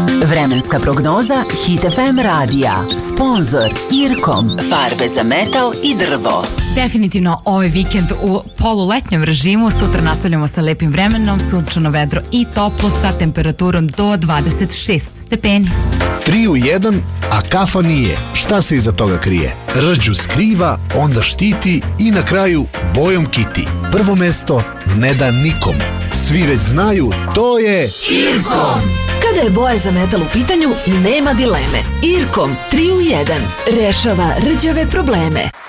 Vremenska prognoza Hit FM radija. Sponzor Irkom. Farbe za metal i drvo. Definitivno ovaj vikend u poluletnjem režimu. Sutra nastavljamo sa lepim vremenom, sunčano vedro i toplo sa temperaturom do 26 stepeni. 3 u 1, a kafa nije. Šta se iza toga krije? Rđu skriva, onda štiti i na kraju bojom kiti. Prvo mesto ne da nikom. Svi već znaju, to je Irkom. Kada je boja za metal u pitanju, nema dileme. Irkom 3 u 1 rešava rđave probleme.